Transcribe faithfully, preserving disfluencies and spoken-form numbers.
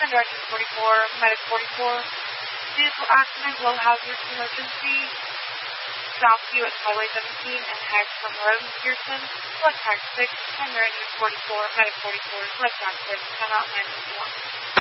Underwriting forty-four, Medic forty-four. Vehicle accident, low hazard emergency. Stop you at Highway seventeen and head from Road Pearson. Select tag six, Underwriting forty-four, Medic forty-four. Select tag six, come out nine one one.